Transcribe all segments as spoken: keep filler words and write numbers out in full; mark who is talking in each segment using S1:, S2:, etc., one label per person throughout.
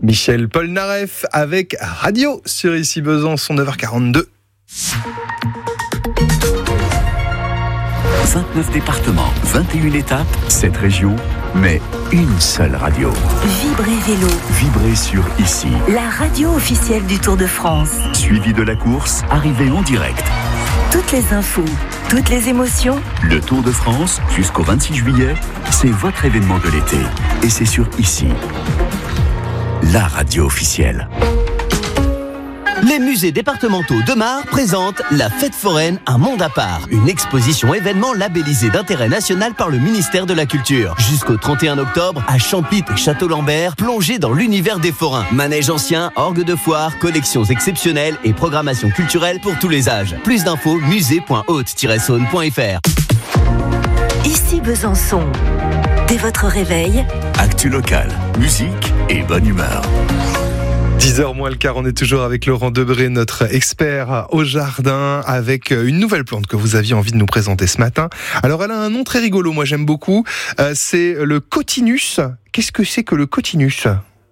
S1: Michel Polnareff avec Radio sur Ici Besançon, neuf heures quarante-deux.
S2: vingt-neuf départements, vingt et une étapes, sept régions, mais une seule radio.
S3: Vibrez Vélo.
S2: Vibrez sur Ici.
S3: La radio officielle du Tour de France.
S2: Suivi de la course, arrivée en direct.
S3: Toutes les infos, toutes les émotions.
S2: Le Tour de France, jusqu'au vingt-six juillet, c'est votre événement de l'été. Et c'est sur Ici. La radio officielle.
S4: Les musées départementaux de Mar présentent la Fête foraine, un monde à part. Une exposition événement labellisée d'intérêt national par le ministère de la Culture. Jusqu'au trente et un octobre, à Champit et Château-Lambert, plongez dans l'univers des forains. Manège ancien, orgue de foire, collections exceptionnelles et programmation culturelle pour tous les âges. Plus d'infos, musée point haute tiret saône point f r.
S3: Ici Besançon. Dès votre réveil,
S2: Actu locale, musique et bonne humeur.
S1: dix heures moins le quart, on est toujours avec Laurent Debré, notre expert au jardin, avec une nouvelle plante que vous aviez envie de nous présenter ce matin. Alors elle a un nom très rigolo, moi j'aime beaucoup, euh, c'est le cotinus. Qu'est-ce que c'est que le cotinus ?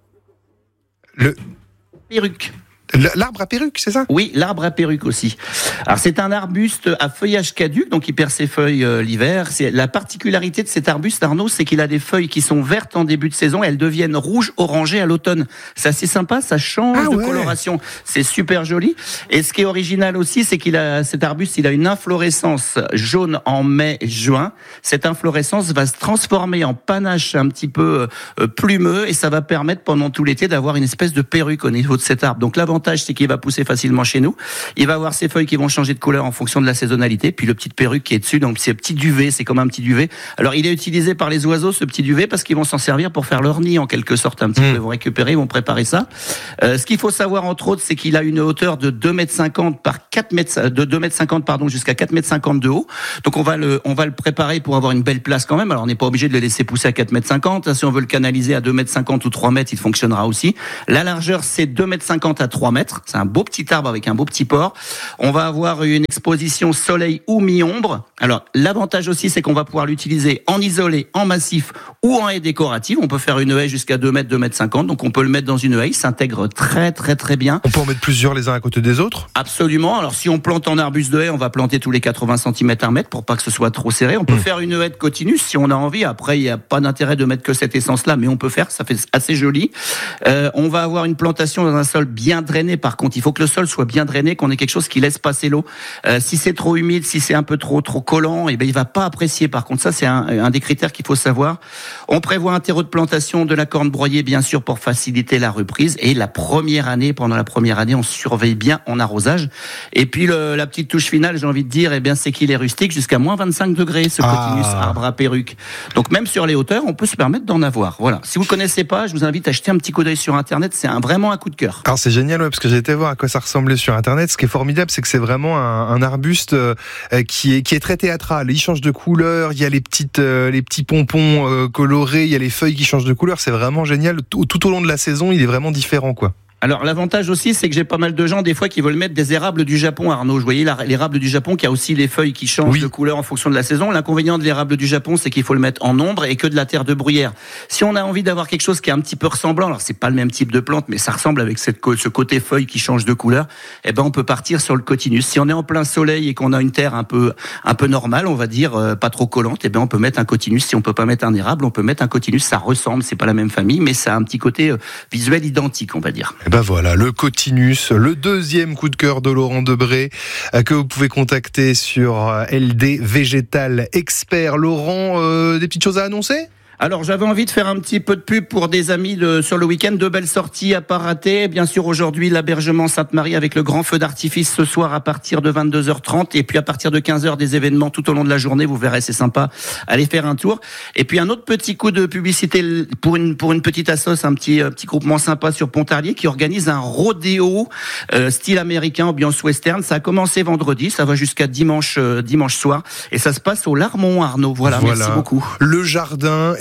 S1: Le...
S5: Perruque.
S1: L'arbre à perruque, c'est ça ?
S5: Oui, l'arbre à perruque aussi. Alors c'est un arbuste à feuillage caduc, donc il perd ses feuilles euh, l'hiver. C'est la particularité de cet arbuste, Arnaud, c'est qu'il a des feuilles qui sont vertes en début de saison et elles deviennent rouges orangées à l'automne. C'est assez sympa, ça change ah, de ouais. coloration. C'est super joli. Et ce qui est original aussi, c'est qu'il a cet arbuste, il a une inflorescence jaune en mai, juin. Cette inflorescence va se transformer en panache un petit peu euh, plumeux et ça va permettre pendant tout l'été d'avoir une espèce de perruque au niveau de cet arbre. Donc l'avantage c'est qu'il va pousser facilement chez nous. Il va avoir ses feuilles qui vont changer de couleur en fonction de la saisonnalité. Puis le petit perruque qui est dessus, donc c'est petit duvet, c'est comme un petit duvet. Alors il est utilisé par les oiseaux, ce petit duvet, parce qu'ils vont s'en servir pour faire leur nid en quelque sorte un petit mmh. peu. Ils vont récupérer, ils vont préparer ça. Euh, ce qu'il faut savoir entre autres, c'est qu'il a une hauteur de deux mètres cinquante par quatre mètres, de deux mètres cinquante pardon, jusqu'à quatre mètres cinquante de haut. Donc on va le, on va le préparer pour avoir une belle place quand même. Alors on n'est pas obligé de le laisser pousser à quatre mètres cinquante. Si on veut le canaliser à deux mètres cinquante ou trois mètres, il fonctionnera aussi. La largeur c'est deux mètres cinquante à trois mètres. C'est un beau petit arbre avec un beau petit port. On va avoir une exposition soleil ou mi-ombre. Alors, l'avantage aussi, c'est qu'on va pouvoir l'utiliser en isolé, en massif ou en haie décorative. On peut faire une haie jusqu'à deux mètres, deux mètres cinquante. Donc, on peut le mettre dans une haie. Il s'intègre très, très, très bien.
S1: On peut en mettre plusieurs les uns à côté des autres ?
S5: Absolument. Alors, si on plante en arbuste de haie, on va planter tous les quatre-vingts centimètres, un mètre pour pas que ce soit trop serré. On peut mmh. faire une haie de cotinus si on a envie. Après, il n'y a pas d'intérêt de mettre que cette essence-là, mais on peut faire. Ça fait assez joli. Euh, on va avoir une plantation dans un sol bien drainé. Par contre, il faut que le sol soit bien drainé, qu'on ait quelque chose qui laisse passer l'eau. Euh, si c'est trop humide, si c'est un peu trop trop collant, et ben il va pas apprécier. Par contre, ça c'est un, un des critères qu'il faut savoir. On prévoit un terreau de plantation, de la corne broyée bien sûr pour faciliter la reprise. Et la première année, pendant la première année, on surveille bien en arrosage. Et puis le, la petite touche finale, j'ai envie de dire, eh bien c'est qu'il est rustique jusqu'à moins vingt-cinq degrés ce ah. cotinus arbre à perruque. Donc même sur les hauteurs, on peut se permettre d'en avoir. Voilà. Si vous connaissez pas, je vous invite à jeter un petit coup d'œil sur internet. C'est un, vraiment un coup de cœur.
S1: Alors c'est génial, ouais, parce que j'ai été voir à quoi ça ressemblait sur internet. Ce qui est formidable, c'est que c'est vraiment un, un arbuste euh, qui est qui est très théâtral. Il change de couleur, il y a les petites euh, les petits pompons euh, colorés, il y a les feuilles qui changent de couleur. C'est vraiment génial. Tout, tout au long de la saison, il est vraiment différent, quoi.
S5: Alors l'avantage aussi, c'est que j'ai pas mal de gens des fois qui veulent mettre des érables du Japon, Arnaud. Vous voyez l'érable du Japon qui a aussi les feuilles qui changent oui. de couleur en fonction de la saison. L'inconvénient de l'érable du Japon, c'est qu'il faut le mettre en ombre et que de la terre de bruyère. Si on a envie d'avoir quelque chose qui est un petit peu ressemblant, alors c'est pas le même type de plante, mais ça ressemble avec cette, ce côté feuille qui change de couleur, eh ben on peut partir sur le cotinus. Si on est en plein soleil et qu'on a une terre un peu un peu normale, on va dire euh, pas trop collante, eh ben on peut mettre un cotinus. Si on peut pas mettre un érable, on peut mettre un cotinus. Ça ressemble, c'est pas la même famille, mais ça a un petit côté euh, visuel identique, on va dire.
S1: Eh ben voilà, le cotinus, le deuxième coup de cœur de Laurent Debré, que vous pouvez contacter sur L D Végétal Expert. Laurent, euh, des petites choses à annoncer ?
S5: Alors j'avais envie de faire un petit peu de pub pour des amis de, sur le week-end, de belles sorties à pas rater. Bien sûr aujourd'hui l'Abergement Sainte-Marie avec le grand feu d'artifice ce soir à partir de vingt-deux heures trente et puis à partir de quinze heures des événements tout au long de la journée, vous verrez c'est sympa, allez faire un tour. Et puis un autre petit coup de publicité pour une pour une petite assoce, un petit un petit groupement sympa sur Pontarlier qui organise un rodéo euh, style américain, ambiance western. Ça a commencé vendredi, ça va jusqu'à dimanche euh, dimanche soir et ça se passe au Larmont, Arnaud. Voilà, voilà. Merci beaucoup.
S1: Le jardin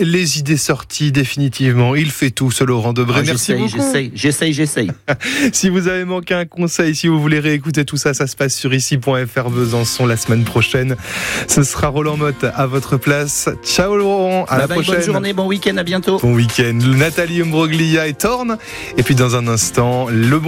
S1: les idées sorties définitivement. Il fait tout, ce Laurent Debré.
S5: Ah,
S1: Merci
S5: j'essaye,
S1: beaucoup.
S5: j'essaye, j'essaye, j'essaye.
S1: Si vous avez manqué un conseil, si vous voulez réécouter tout ça, ça se passe sur ici point f r Besançon la semaine prochaine. Ce sera Roland Motte à votre place. Ciao Laurent, à
S5: bye
S1: la
S5: bye,
S1: prochaine.
S5: bonne journée, bon week-end, à bientôt.
S1: Bon week-end. Nathalie Imbroglia et Thorne. Et puis dans un instant, le bon